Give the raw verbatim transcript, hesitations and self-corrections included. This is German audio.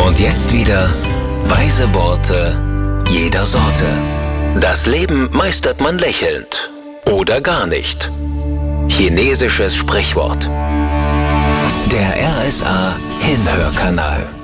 Und jetzt wieder weise Worte jeder Sorte. Das Leben meistert man lächelnd oder gar nicht. Chinesisches Sprichwort. Der R S A Hinhörkanal.